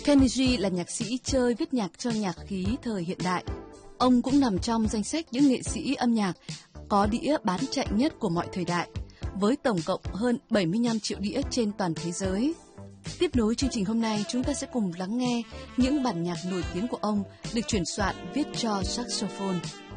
Kenny G là nhạc sĩ chơi viết nhạc cho nhạc khí thời hiện đại. Ông cũng nằm trong danh sách những nghệ sĩ âm nhạc có đĩa bán chạy nhất của mọi thời đại, với tổng cộng hơn 75 triệu đĩa trên toàn thế giới. Tiếp nối chương trình hôm nay, chúng ta sẽ cùng lắng nghe những bản nhạc nổi tiếng của ông được chuyển soạn viết cho saxophone.